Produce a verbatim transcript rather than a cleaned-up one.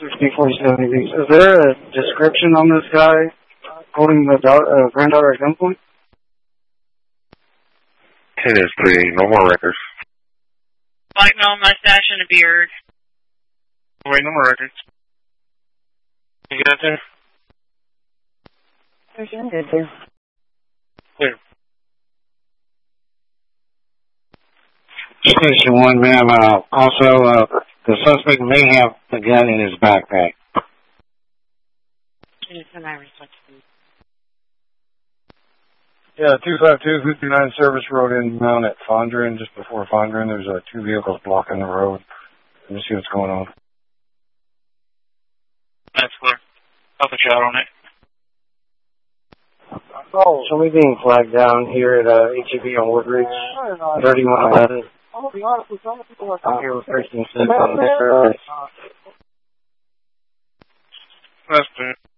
sixty forty-seven. Is there a description on this guy holding the daughter, uh, granddaughter at gunpoint? ten is three, no more records. Black male, mustache, and a beard. Wait, no more records. You got there? I'm good too. Clear. Station one, ma'am. Uh, also, uh, the suspect may have the gun in his backpack. Yeah, two five two, fifty-nine Service Road in Mount at Fondren, just before Fondren. There's uh, two vehicles blocking the road. Let me see what's going on. That's clear. I'll put you out on it. Oh, so we being flagged down here at uh, H E B on Woodridge, thirty-one eleven. I'm here with thirteen cents on there. That's good.